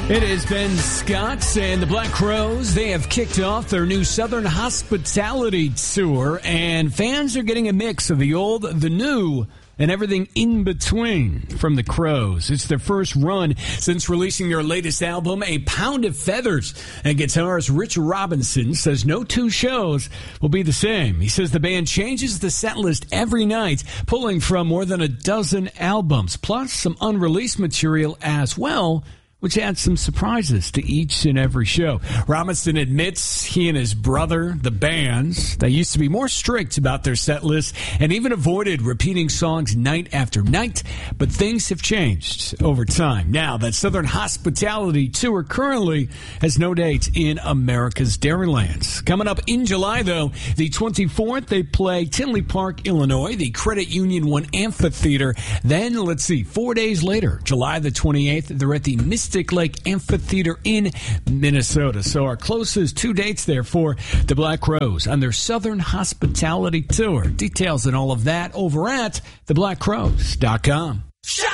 It is Ben Scott and the Black Crowes. They have kicked off their new Southern Hospitality Tour, and fans are getting a mix of the old, the new, and everything in between from the Crowes. It's their first run since releasing their latest album, A Pound of Feathers. And guitarist Rich Robinson says no two shows will be the same. He says the band changes the set list every night, pulling from more than a dozen albums, plus some unreleased material as well, which adds some surprises to each and every show. Robinson admits he and his brother, the bands, they used to be more strict about their set list and even avoided repeating songs night after night, but things have changed over time. Now, that Southern Hospitality Tour currently has no dates in America's Dairylands. Coming up in July, though, the 24th, they play Tinley Park, Illinois, the Credit Union One Amphitheater. Then, 4 days later, July the 28th, they're at the Mystic Lake Amphitheater in Minnesota. So our closest two dates there for the Black Crowes on their Southern Hospitality Tour. Details and all of that over at theblackcrowes.com.